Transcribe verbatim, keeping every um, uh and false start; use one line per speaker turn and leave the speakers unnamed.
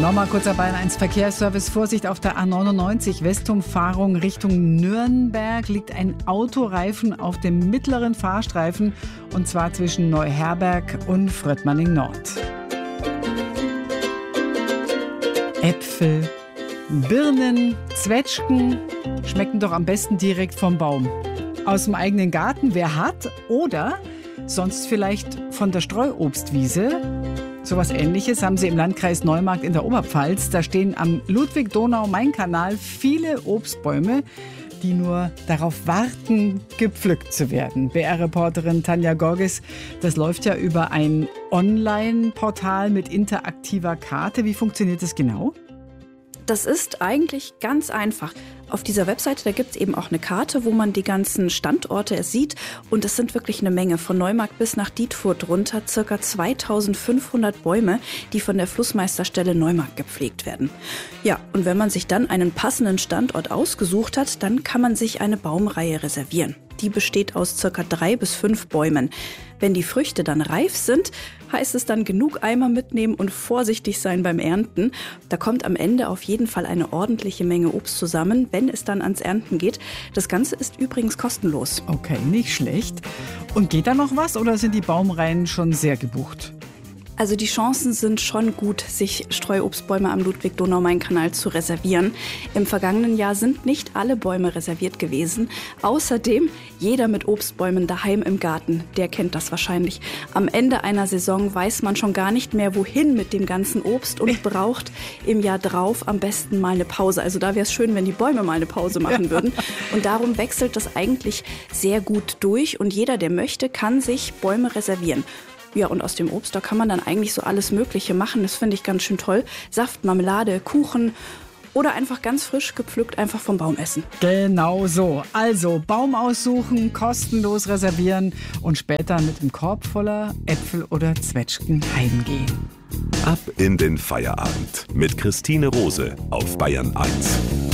Nochmal kurzer Bayern eins Verkehrsservice. Vorsicht auf der A neunundneunzig, Westumfahrung Richtung Nürnberg. Liegt ein Autoreifen auf dem mittleren Fahrstreifen und zwar zwischen Neuherberg und Fröttmanning Nord. Äpfel, Birnen, Zwetschgen schmecken doch am besten direkt vom Baum. Aus dem eigenen Garten, wer hat, oder sonst vielleicht von der Streuobstwiese. So was Ähnliches haben sie im Landkreis Neumarkt in der Oberpfalz. Da stehen am Ludwig-Donau-Main-Kanal viele Obstbäume, die nur darauf warten, gepflückt zu werden. B R-Reporterin Tanja Gorges, das läuft ja über ein Online-Portal mit interaktiver Karte. Wie funktioniert das genau?
Das ist eigentlich ganz einfach. Auf dieser Webseite, da gibt es eben auch eine Karte, wo man die ganzen Standorte sieht. Und es sind wirklich eine Menge. Von Neumarkt bis nach Dietfurt runter circa zweitausendfünfhundert Bäume, die von der Flussmeisterstelle Neumarkt gepflegt werden. Ja, und wenn man sich dann einen passenden Standort ausgesucht hat, dann kann man sich eine Baumreihe reservieren. Die besteht aus circa drei bis fünf Bäumen. Wenn die Früchte dann reif sind, heißt es dann genug Eimer mitnehmen und vorsichtig sein beim Ernten. Da kommt am Ende auf jeden Fall eine ordentliche Menge Obst zusammen, wenn es dann ans Ernten geht. Das Ganze ist übrigens kostenlos.
Okay, nicht schlecht. Und geht da noch was oder sind die Baumreihen schon sehr gebucht?
Also die Chancen sind schon gut, sich Streuobstbäume am Ludwig-Donau-Main-Kanal zu reservieren. Im vergangenen Jahr sind nicht alle Bäume reserviert gewesen. Außerdem, jeder mit Obstbäumen daheim im Garten, der kennt das wahrscheinlich. Am Ende einer Saison weiß man schon gar nicht mehr, wohin mit dem ganzen Obst und braucht im Jahr drauf am besten mal eine Pause. Also da wäre es schön, wenn die Bäume mal eine Pause machen würden. Und darum wechselt das eigentlich sehr gut durch. Und jeder, der möchte, kann sich Bäume reservieren. Ja, und aus dem Obst, da kann man dann eigentlich so alles Mögliche machen. Das finde ich ganz schön toll. Saft, Marmelade, Kuchen oder einfach ganz frisch gepflückt einfach vom Baum essen.
Genau so. Also Baum aussuchen, kostenlos reservieren und später mit einem Korb voller Äpfel oder Zwetschgen heimgehen.
Ab in den Feierabend mit Christine Rose auf Bayern eins.